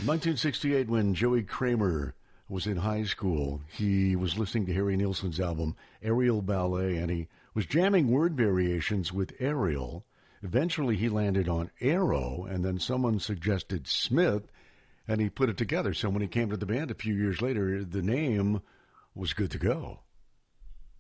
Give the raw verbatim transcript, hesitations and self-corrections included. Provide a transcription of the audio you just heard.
nineteen sixty-eight, when Joey Kramer was in high school, he was listening to Harry Nilsson's album, Aerial Ballet, and he was jamming word variations with Ariel. Eventually, he landed on Arrow, and then someone suggested Smith, and he put it together. So when he came to the band a few years later, the name was good to go.